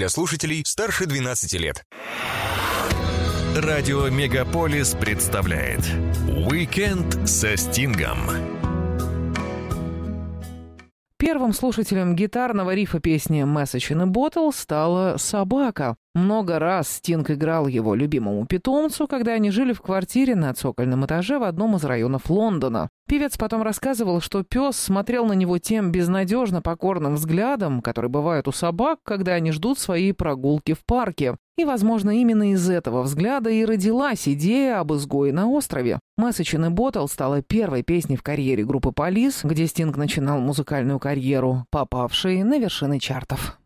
для слушателей старше 12 лет. Радио Мегаполис представляет «Уикенд со Стингом». Первым слушателем гитарного рифа песни «Message in a Bottle» стала собака. Много раз Стинг играл его любимому питомцу, когда они жили в квартире на цокольном этаже в одном из районов Лондона. Певец потом рассказывал, что пес смотрел на него тем безнадежно покорным взглядом, который бывает у собак, когда они ждут своей прогулки в парке. И, возможно, именно из этого взгляда и родилась идея об изгое на острове. «Message in a Bottle» стала первой песней в карьере группы Police, где Стинг начинал музыкальную карьеру, попавшей на вершины чартов.